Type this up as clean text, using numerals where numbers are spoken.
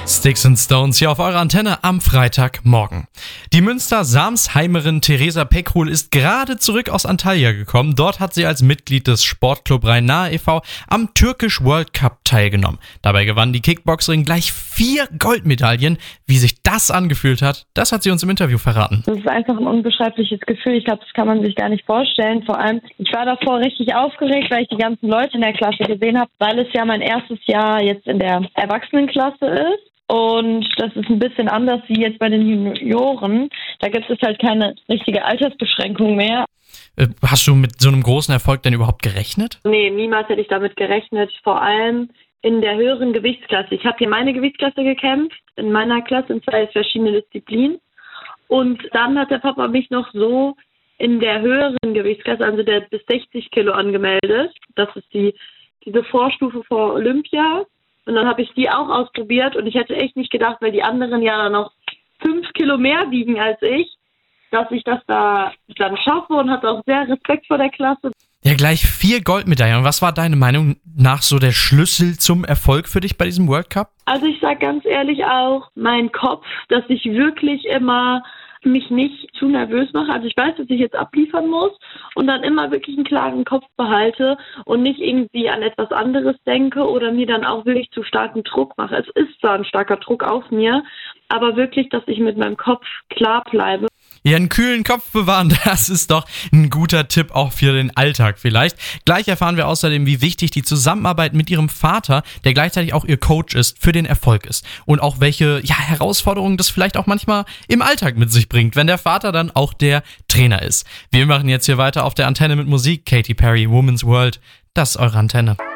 Sticks and Stones hier auf eurer Antenne am Freitagmorgen. Die Münster-Samsheimerin Theresa Peckrul ist gerade zurück aus Antalya gekommen. Dort hat sie als Mitglied des Sportclub Rhein-Nahe e.V. am Türkisch World Cup teilgenommen. Dabei gewann die Kickboxerin gleich 4 Goldmedaillen. Wie sich das angefühlt hat, das hat sie uns im Interview verraten. Das ist einfach ein unbeschreibliches Gefühl. Ich glaube, das kann man sich gar nicht vorstellen. Vor allem, ich war davor richtig aufgeregt, weil ich die ganzen Leute in der Klasse gesehen habe, weil es ja mein erstes Jahr jetzt in der Erwachsenenklasse ist. Und das ist ein bisschen anders wie jetzt bei den Junioren. Da gibt es halt keine richtige Altersbeschränkung mehr. Hast du mit so einem großen Erfolg denn überhaupt gerechnet? Nee, niemals hätte ich damit gerechnet. Vor allem in der höheren Gewichtsklasse. Ich habe hier meine Gewichtsklasse gekämpft, in meiner Klasse in 2 verschiedene Disziplinen. Und dann hat der Papa mich noch so in der höheren Gewichtsklasse, also der bis 60 Kilo angemeldet. Das ist diese Vorstufe vor Olympia. Und dann habe ich die auch ausprobiert und ich hätte echt nicht gedacht, weil die anderen ja noch 5 Kilo mehr wiegen als ich, dass ich das da dann schaffe und hatte auch sehr Respekt vor der Klasse. Ja, gleich 4 Goldmedaillen. Was war deine Meinung nach so der Schlüssel zum Erfolg für dich bei diesem World Cup? Also ich sage ganz ehrlich auch, mein Kopf, dass ich wirklich immer mich nicht zu nervös mache. Also ich weiß, dass ich jetzt abliefern muss und dann immer wirklich einen klaren Kopf behalte und nicht irgendwie an etwas anderes denke oder mir dann auch wirklich zu starken Druck mache. Es ist zwar ein starker Druck auf mir, aber wirklich, dass ich mit meinem Kopf klar bleibe. Ja, einen kühlen Kopf bewahren, das ist doch ein guter Tipp auch für den Alltag vielleicht. Gleich erfahren wir außerdem, wie wichtig die Zusammenarbeit mit ihrem Vater, der gleichzeitig auch ihr Coach ist, für den Erfolg ist. Und auch welche Herausforderungen das vielleicht auch manchmal im Alltag mit sich bringt, wenn der Vater dann auch der Trainer ist. Wir machen jetzt hier weiter auf der Antenne mit Musik. Katy Perry, Woman's World, das ist eure Antenne.